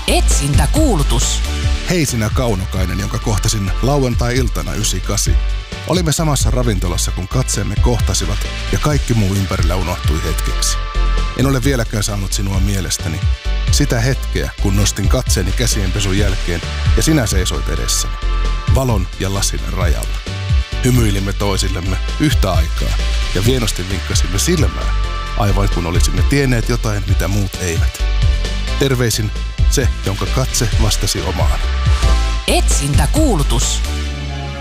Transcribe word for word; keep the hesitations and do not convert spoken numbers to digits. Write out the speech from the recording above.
Etsintäkuulutus. Hei sinä kaunokainen, jonka kohtasin lauantai-iltana yhdeksänkymmentäkahdeksan. Olimme samassa ravintolassa, kun katseemme kohtasivat ja kaikki muu ympärillä unohtui hetkeksi. En ole vieläkään saanut sinua mielestäni. Sitä hetkeä, kun nostin katseeni käsienpesun jälkeen ja sinä seisoit edessäni. Valon ja lasin rajalla. Hymyilimme toisillemme yhtä aikaa ja vienosti vinkkasimme silmää, aivan kun olisimme tienneet jotain, mitä muut eivät. Terveisin se, jonka katse vastasi omaan. Etsintäkuulutus.